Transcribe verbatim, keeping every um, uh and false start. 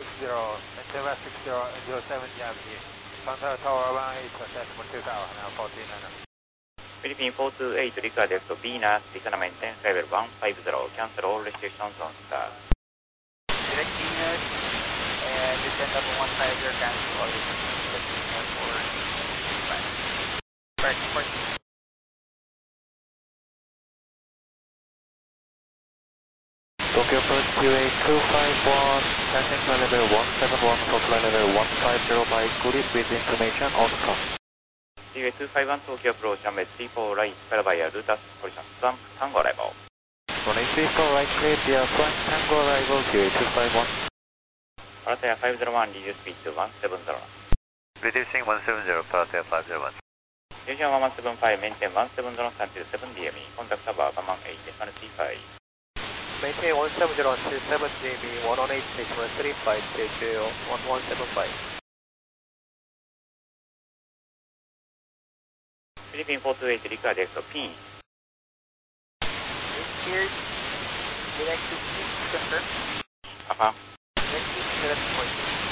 six zero, Endeavour six zero, zero seven Avenue. Contact Tower one eight, decimal two tower, now fourteen niner. Philippine four two eight, Rica Delta Venus, descend maintain level one five zero, cancel all restrictions on start. Direct Venus, and descend level one five zero, cancel all restrictions for five. Correct, correct. Tokyo Approach Q A two five one, passing flight level one seven one, for flight level one five zero by grid with information on top. Q A two five one, Tokyo Approach, runway three four right, followed by a Rutas position, Swamp Tango arrival. Runway three four right, clear via Swamp Tango arrival, Q A two five one. Paratea five zero one, reduce speed to one seven zero. Reducing one seven zero, Paratea five zero one. Station one one seven five, maintain one seven zero until seven D M E, contact tower one one eight, decimal three five. Maintain one seven zero until seven D M E, one one eight, decimal three five, J J one one seven five. Philippine four two eight, Rica Delta Pin. Here, direct to P, confirm. Affirm. Direct to seven point two.